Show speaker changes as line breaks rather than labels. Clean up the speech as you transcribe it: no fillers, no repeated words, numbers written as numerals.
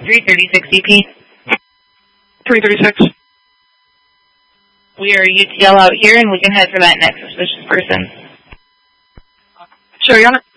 336 CP.
336.
We are UTL out here, and we can head for that next suspicious person.
Show you on it.